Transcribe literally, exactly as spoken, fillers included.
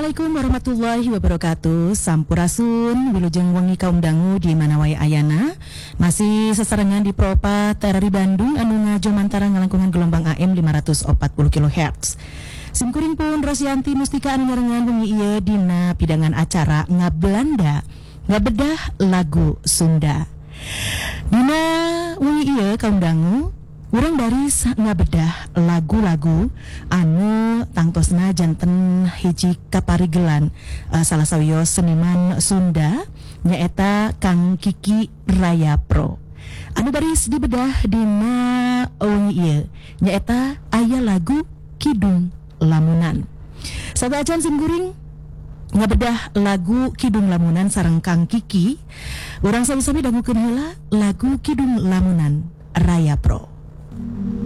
Assalamualaikum warahmatullahi wabarakatuh. Sampurasun wilujeng wengi kaum dangu di mana wae ayana. Masih sesarengan di Propat Terari Bandung anu ngajo mantara ngalangkungan gelombang A M lima ratus empat puluh kilohertz. Simkuring pun Rosianti Mustika anu ngarengan wengi ieu dina pidangan acara Ngabelanda ngabedah lagu Sunda. Dina wengi ieu kaum dangu urang baris ngabedah lagu-lagu anu tangtosna janten hiji kaparigelan uh, salah sawios seniman Sunda nyaeta Kang Kiki Rayapro. Anu baris dibedah dina wengi ieu nyaeta aya lagu Kidung Lamunan. Sabacan simkuring ngabedah lagu Kidung Lamunan sareng Kang Kiki, urang sami-sami dangukeun heula lagu Kidung Lamunan Rayapro.